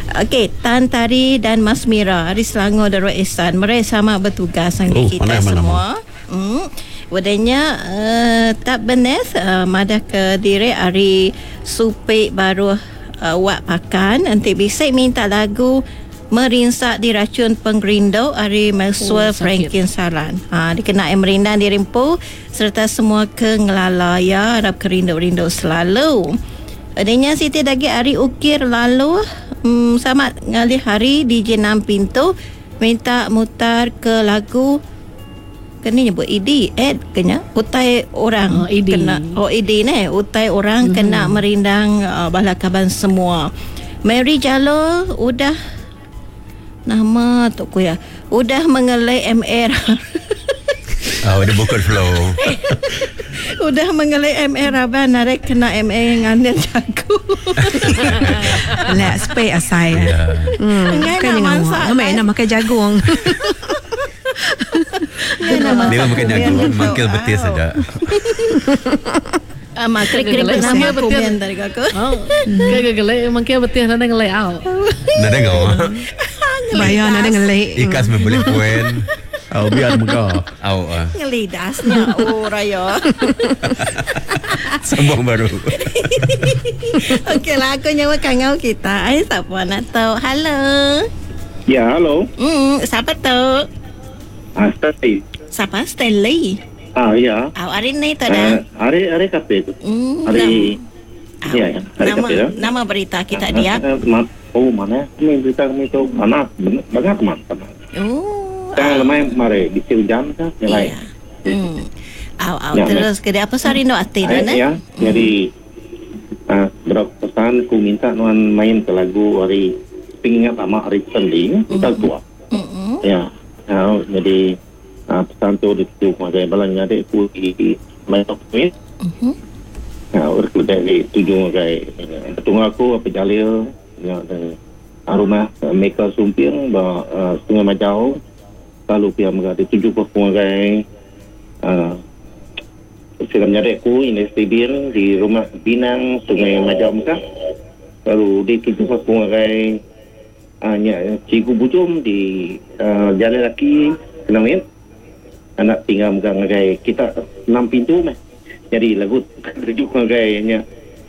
Okey, Tan Tari dan Mas Mira dari Selangor Darul Ihsan. Mereka sama bertugas dengan kita semua. Wadanya tak benar madah ke diri hari supik baru wak pakan nanti bisa minta lagu Merinsak diracun penggerindo hari Maxwell Franklin Saran. Dikenai merindang dirimpu serta semua kengelalaya harap kerindu-rindu selalu. Adanya Siti Dagi hari ukir lalu sama ngalih hari DJ 6 pintu minta mutar ke lagu kena nyebut ID kena utai orang kena ID ni utai orang kena merindang balakaban semua. Mary Jalo udah nama tu ku ya udah mengelai MR. Udah bukan flow. Udah mengelai MR abang narek kena MR ngan jago. Let's pay aside. Kan masak. Nak makan jagung. Dia makan jagung, makan betis saja. Krik-krik nama komen dari kakak. Kagak makan betis nada ngelai out. Nada ngau. Bayar nada ngelai. Ikas membeli kuen. Biar megah. Ngelidasnya raya. Sambung baru. Okey lah, aku nyawa kangau kita. Siapa nak tahu? Halo. Ya, halo. Siapa tu? Stanley. Siapa? Stanley. Ya. Hari ni tu dah. Hari kape tu. Hari. Ya, hari kape tu. Nama berita kita dia. Mana? Kami berita kami tu panas, banget panas. Yang lemah mari di hujan kan, nilai. Terus kedai apa sari no ati dah ya. Jadi berapa pesan ku minta nuan main ke lagu hari pingingat sama hari Senin kita tua. Ya. Jadi pesan tu itu magai balang nyade ku di main main. Urut dari tujuh magai tunggu aku apa jalil ya rumah mereka sumpir bah Sungai Majau lalu pihak mereka tujuh perpungai film nyadek ku ini stadium di rumah Binang Sungai Majau mereka lalu di tujuh perpungai Cikgu Bujum di Jalan Laki Kenangin anak tinggal mereka kita 6 pintu meh jadi lagu tujuh perpungai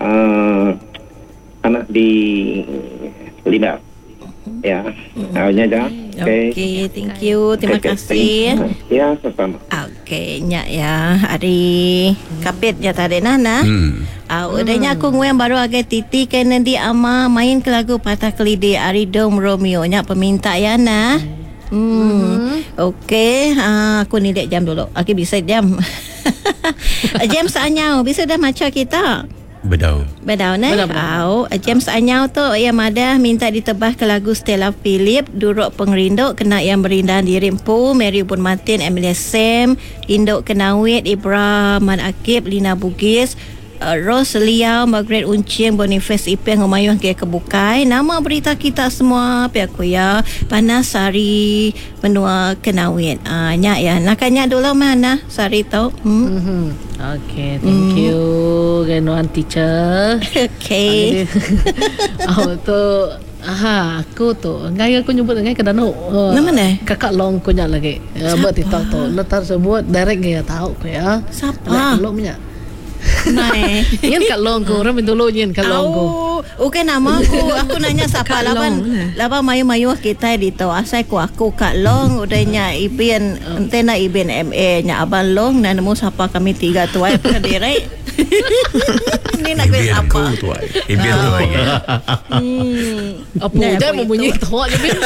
anak di Lima. Ya. Awalnya dah. Okey, thank you. Terima kasih. Ya, sama. Okey, nyak ya. Hari kapit ya tadi nana. Udahnya aku nguang baru agak titi kena di ama main ke lagu Patah Kelidi Aridom Romeo nyak peminta ya nah. Okey, aku ni dek jam dulu. Okey, bisa jam. Jam saanyau bisa dah macam kita. Bedau ni. James Anyau tu yang ada minta ditebah ke lagu Stella Philip, Duruk Pengerinduk, kena yang berindang dirimpu, Mary Bun Martin, Emilia Sam, Induk Kenawit, Ibrahim Akib, Lina Bugis, Rose Liao, Margaret Uncing, Boniface Ipeng, Humayun Kebukai. Nama berita kita semua pihak ya Panas Sari Benua Kenawit. Nyak ya. Nakanya dulu mana Sari tahu? Okay, thank you Ganuan teacher. Okay. Tu aku tu ngai aku nyebut ngai kedano. Nama mana? Kakak long ko nya lagi. Buat TikTok tu. Letar sebut direct ngai tahu ko ya. Siapa? Long nya. Nai. Yen Kak Long ko orang dulu yen Kak Long ko. Okey nama aku nanya siapa laban mayu-mayu kita di tu asai aku Kak Long udahnya Ibin antena Ibin MA nya abang Long dan nemu siapa kami tiga tu ai pendiri. Ni nak kau apa? Ibin tu. Apa dah membunyi tu je bin.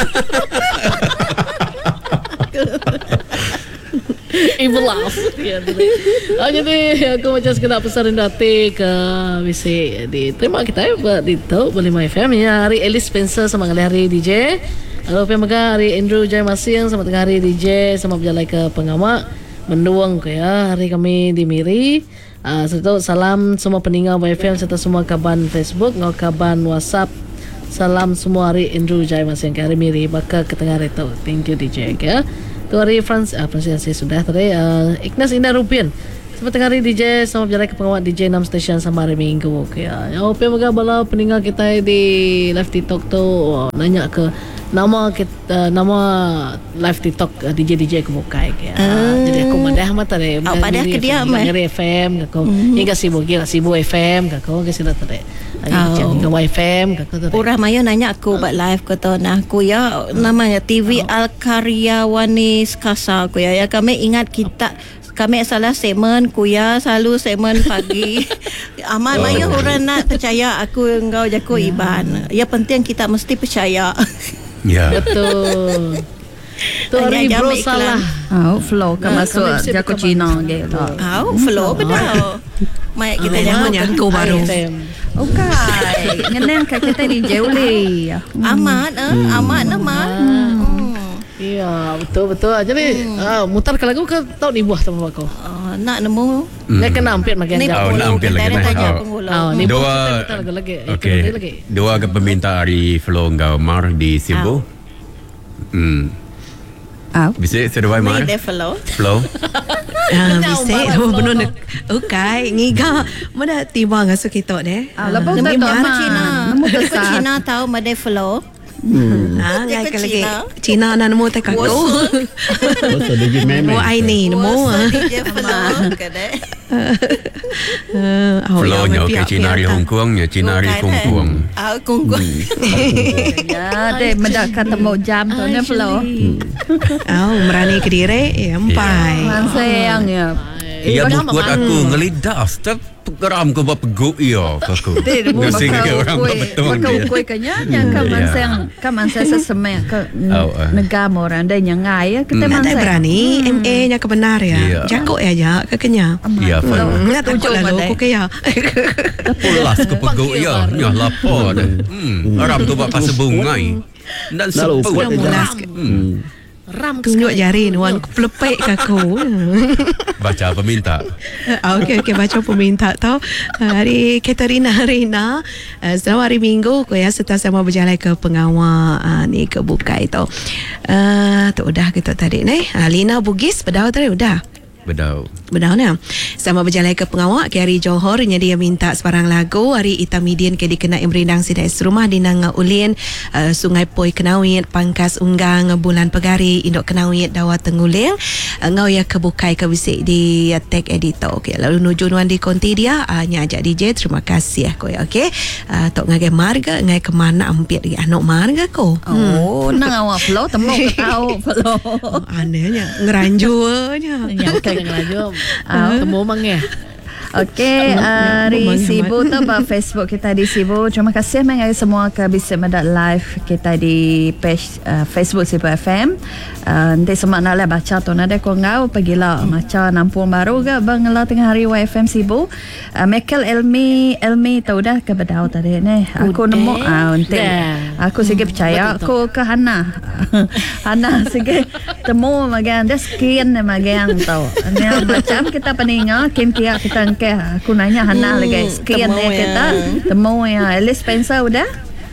Evil laugh. Jadi aku macam sekedar pesan hati ke bisi di terima kita buat di tu boleh My FM ya hari Alice Spencer sama hari DJ. Kalau pemaga hari Andrew Jai Masing sama tengah hari DJ sama berjalan ke pengamak menduang ke ya hari kami di Miri. Serta salam semua pendengar My FM serta semua kaban Facebook ngau kaban WhatsApp. Salam semua hari Andrew Jai Masing ke hari Miri baka ke tengah hari tu. Thank you DJ ya. Tu hari Francis sudah tadi Ignas Indah Rupian Seperti hari DJ sama berjalan ke pengawal DJ 6 stesen sama hari Minggu. Okay. Yang open moga bala peninggal kita di live TikTok tu nanya ke nama kita, nama live TikTok DJ kebukai ke. Jadi aku madah mata deh. Padah ke dia mah. Ngeri FM ke kau. Hingga Sibu FM ke kau ke sila tadi. Hingga YFM ke kau tadi. Urah Mayo nanya aku buat live ke tu nah aku ya namanya TV Al Karyawani Skasa aku ya kami ingat kita kami salah segmen kuya selalu segmen pagi. Amat Mayo orang nak percaya aku engkau jago Iban. Ya penting kita mesti percaya. Ya. Betul. Tu hari bro salah. Flow kan masuk jago Cina gitu. Flow betul. Mai kita Jangan nyangkau baru. Okay. Ngeneng kat kita DJ boleh. Amat nama. Ya, betul. Jadi mutar ke lagu ke tahu ni buah sama aku. Nak nemu. Nak kena hampir makan jam. Nampil lagi Ni dua. Okey. Dua ke peminta hari flow engkau Mar di Sibu. Bisa sedawai Mar. Flow. Bisa benar okay ngiga mana tiba ngasuh kita deh. Lepas tu Cina. Cina tahu madai flow. Ngai lagi Cina na nemu tak aku. Masa dia meme. Ai ni nemu. Flow nya ke Cina di Hong Kong nya Cina di Hong Kong. Kong. Ya, deh mendakat temu jam tu ni flow. Merani ke diri empai. Sayang ya. Ia buat aku ngelidas geram ke peguk ia aku. Ngasih ke orang betul dia. Kau kenyanya kan mansang sesemek ke negara orang dan yang ngai kita mansang berani MA nya kebenar ya. Jago aja ke kenya. Ya, Nggak takut lalu aku kaya. Pulas ke peguk ia nyah lapor dah. Aram tu buat pasal bungai. Dan sepuluh Ram tunjuk jari nuan pelepek ke aku. Baca peminta. Okey baca peminta tau. Hari Katerina Rina selamat hari Minggu ko ya serta sama berjalan ke pengawal ni ke Bukai tau. Tu udah kita tadi ni. Lina Bugis bedau tadi udah. Bedau ni. Sama berjalan ke pengawal ke hari Johor nya dia minta sebarang lagu hari Itamidin ke dikenai merindang sidai serumah di Nanga Ulin Sungai Poi Kenawit Pangkas Unggang Bulan Pegari Indok Kenawit Dawa Tenguling ngau ya kebukai ke bisik di tag editor. Okey lalu nuju nuan di konti dia nya ajak DJ terima kasih aku ya. Okey tok ngagai marga ngai ke mana ampit di anak marga ko. Nang awak flow temu ke tahu flow. Anehnya ngeranjunya. Ngelaju temu mangnya. Okey, hari Sibu tu Facebook kita di Sibu. Terima kasih mengenai semua ke bisa mendak live kita di page Facebook Sibu FM. Nanti semua nak baca tu nanti kau ngau pergilah macam nampung baru ke bangla tengah hari YFM Sibu. Michael Elmi tahu dah ke bedau tadi ni. Aku nemu nanti. Aku sikit percaya aku ke Hana. Hana sikit temu magan dia sekian magan tahu. Ni macam kita peningal kita aku nanya Hana lagi sekian kita temu ya Alice Spencer udah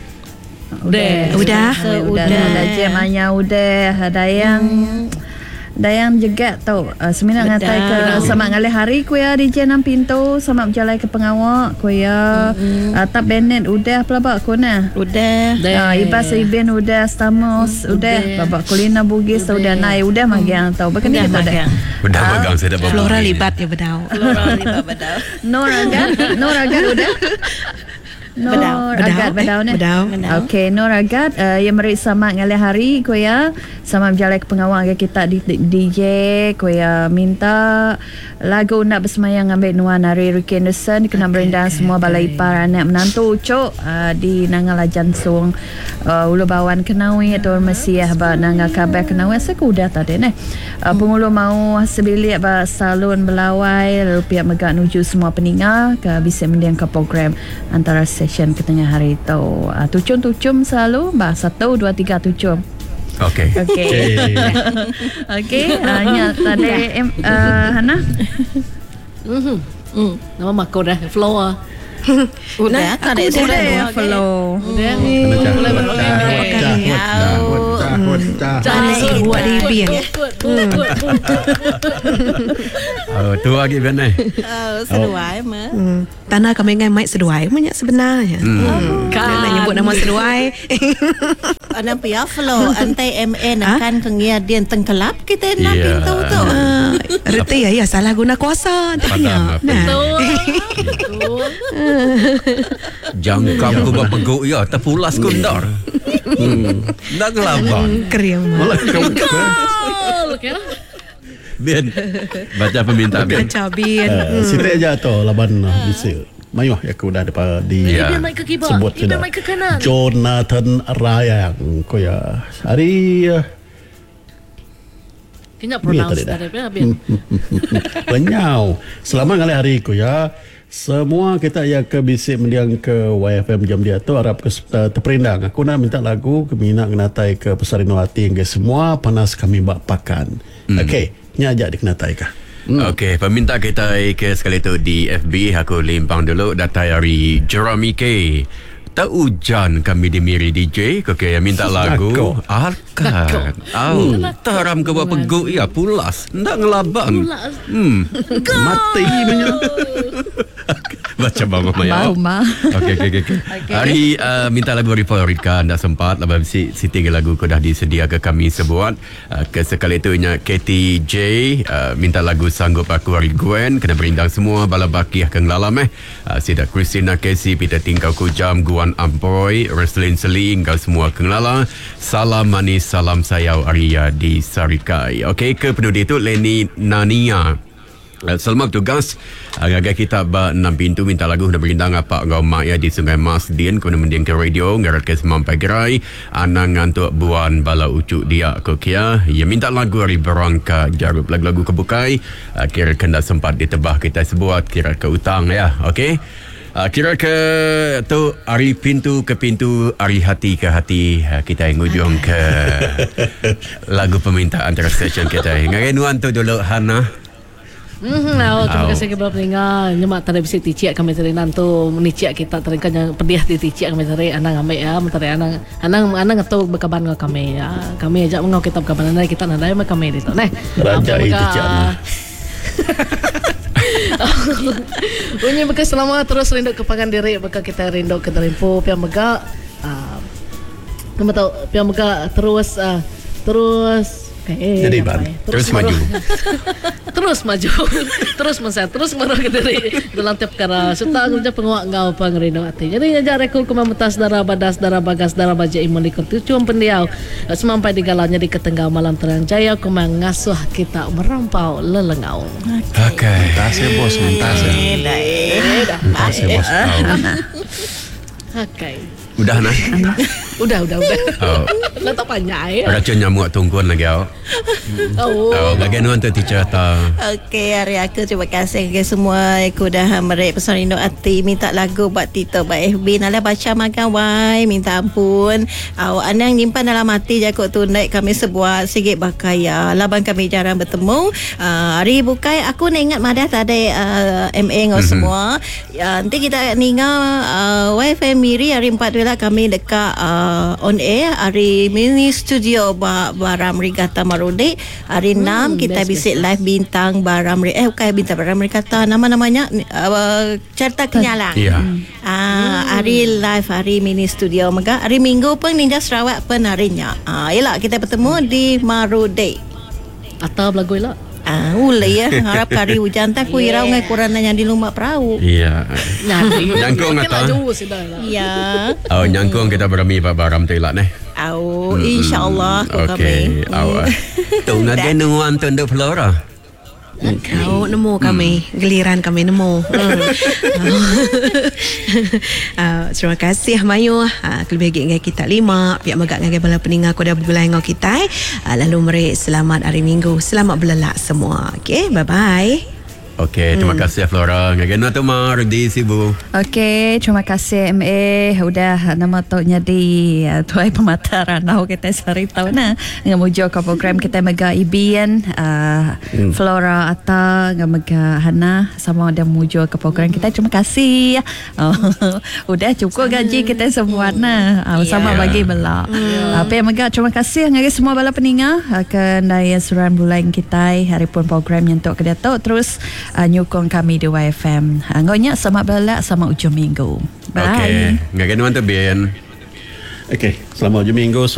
ada jamanya udah ada yang juga tau seminang ngatai ke sama ngalih hari ku ya DJ 6 pintu sama berjalan ke pengawal ku ya Tap Bennett udah pelabak ku na udah Ibas Ibin udah Stamos udah babak Kulina Bugis udah naik udah magiang tau bahkan ni kita dah Bedau bagang saya dah Flora libat ya bedau. Nora Gad udah Bedau. Okey, Nur Agat yang meri sama ngalih hari ko ya sama berjalan ke pengawal kita di DJ ko ya minta lagu nak bersemayang ambil nuan hari Ricky Anderson kena berendang semua balai ipar anak menantu ucuk di Nangala Jansung Ulu Bawan Kenawi atau Mesiah ba Nanga Kabel Kenawi saya udah tadi ni pemulu mau sebilik ba salon belawai lalu pihak megak nuju semua peninggal ke bisa mendiang ke program antara session ke tengah hari tu tucum selalu bah 1 2 3 tucum. Okey. Hanya tadi Hana. Nama makau dah flow Udah tak ada flow. Udah. Mana sih buat di bian. Tu lagi benar. Seduai mah. Tanah kami ngai mai seduai banyak sebenarnya. Nak nyebut nama seduai. Ana pia flow antai MN akan kengiadian tengkelap kita nak pintu tu. Reti ya salah guna kuasa. Padam. Betul. Jangkam ku berpeguk ya, terpulas kundar. Nak ngelaban. Keriang mah. Okey. Bien. Baca permintaan. Cabian. Situ aja tu laban bisa. Mayuh ya aku dah dapat di Ya. Dia naik ke kibak. sebut Dia sudah. naik ke kanan. Jonathan Rayang ko ya. Hari Kena pronounce tadi dah. dari Bian. Penyau. Selamat kali hari ko ya. Semua kita ya ke bisik mendiang ke YFM jam dia tu harap ke terperindang. Aku nak minta lagu ke mina kenatai ke Pesarinuati hingga semua panas kami bak pakan. Okey, nyajak dikenatai kah? Okey, peminta kita ke sekali tu di FB aku limpang dulu data dari Jeremy K. Tak hujan kami di Miri DJ. Okey, yang minta lagu. Alkan. Taram ke buat peguk ya pulas. Ndak ngelaban. Mati banyak. Baca Bang Maya. Bauma. Okey. Hari minta lagu Rifa Rika anda sempat lepas si tiga lagu ko dah disedia ke kami sebuat. Ke sekali tu nya Katie J minta lagu Sanggup Aku Hari Gwen kena berindang semua bala baki akan lalam Sida Christina Casey Peter Tingkau Kujam Guan Ampoy Reslin Seling kau semua kenglala. Salam manis salam sayau Arya di Sarikai. Okey, ke penduduk itu Leni Nania. Selamat tugas agak kita ba 6 pintu minta lagu nak berindang apa kau mak ya di Sungai Mas Dien kau mendiang ke radio ngarat ke semampai gerai anang ngantuk buan bala ucuk dia ko kia ya minta lagu hari berangka jarup lagu-lagu kebukai kira kena sempat ditebah kita sebuat kira ke utang ya. Okey, kira ke tu hari pintu ke pintu, hari hati ke hati, kita ngujung ke lagu permintaan antara session kita. Ngarenuan tu dulu Hana. Terima kasih kepada pendengar. Nyemak tadi bisik ticiak kami tadi nantu meniciak kita terengkan yang pediah di ticiak kami tadi anang ame ya, mentari anang ngetuk berkaban dengan kami ya. Kami ajak mengau kita berkaban nanti kita nadai sama kami itu. Neh. Raja ticiak nah. Bunyi bekas selama terus rindu kepangan diri bekas kita rindu ke terimpu pian mega kamu tahu pian mega terus Jadi ban. Terus maju. Terus maju. Terus menset. Terus marah ke diri. Dalam tiap perkara. Serta kerja penguak ngau pangerindu hati. Jadi ngajak rekul kumamutas darah badas, darah bagas, darah baja imun di kontucuan pendiau. Semampai di galanya di ketengah malam terang jaya kumang ngasuh kita merampau lelengau. Okey. Tasnya bos mentas. Tasnya bos. Okey. Udah nah. Udah. Oh. Lah tak panjang ya. Racun nyamuk tungguan lagi awak. Oh. Bagaimana tu teacher ta? Okey, hari aku terima kasih ke semua aku dah merek Pesarindo Ati minta lagu buat Tito buat FB nala baca makan wai minta ampun. Awak anang nyimpan dalam hati jakut tunai kami sebuah sikit bakaya. Laban kami jarang bertemu. Hari bukai aku nak ingat madah tadi MA ngau semua. Nanti kita ningal WiFi Miri hari 4 lah kami dekat on air hari mini studio Baram Rigata Marode hari 6 kita bisik live bintang Baram bukan bintang Baram Rigata namanya Cerita Kenyalang. Ya. Hari live hari mini studio mega hari Minggu pun Ninja Sarawak pun harinya. Yalah kita bertemu di Marode. Atau belagu elak. Ulai ya harap kari hujan tak ku irau ngai kurang nanya di lumak perahu. Iya. Nyangkung atau? Ya. Oh, nyangkung kita berami Pak Baram tu elak neh. InsyaAllah aku Okey, kami. awak. Tu ngagen nuan tu nduk Flora. Kau nemu kami, giliran kami nemu. Terima kasih Mayu. Kelebih dengan kita 5. Pihak megak dengan bala peningat kau dah bergulai dengan kita. Lalu meri selamat hari Minggu. Selamat belelak semua. Okay, bye-bye. Okey, terima kasih Flora. Ngageno tu mar di Sibu. Okey, terima kasih MA. Udah nama toknya di tuai pemata ranau kita cerita na ngamujo ke program kita mega Ibian Flora Ata ngamaga Hana sama ada mujo ke program kita. Terima kasih. Udah cukup gaji kita semua na. Sama bagi bela. Apa yang mega terima kasih ngari semua bala peninga ke daya suran bulan kita hari pun program yang tok kedatok terus nyukong kami di YFM. Ngonya sama bala sama ujung minggu. Bye. Okey, ngageno tu bien. Okey, selamat hujung minggu.